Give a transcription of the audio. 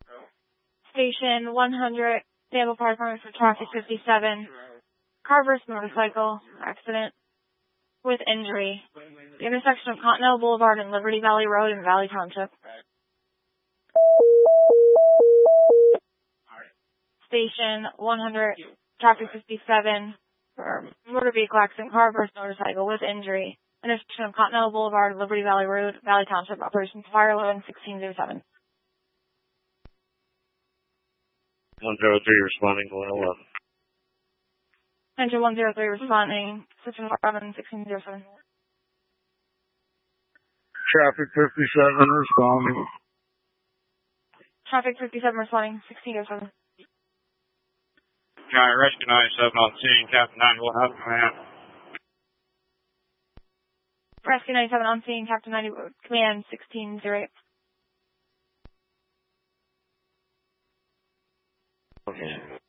Station 100, Stable Fire Department for Traffic 57. Car versus motorcycle accident with injury. The intersection of Continental Boulevard and Liberty Valley Road in Valley Township. Station 100, Traffic 57, for motor vehicle accident, car versus motorcycle with injury. Intersection of Continental Boulevard and Liberty Valley Road, Valley Township. Operations Fire 11-1607. 103 responding to 111. Engine 103 responding, System 11-1607. Traffic 57 responding. Traffic 57 responding, 1607. Giant Rescue 97 on scene, Captain 90, what happened, man? Rescue 97 on scene, Captain 90, command 1608. Okay.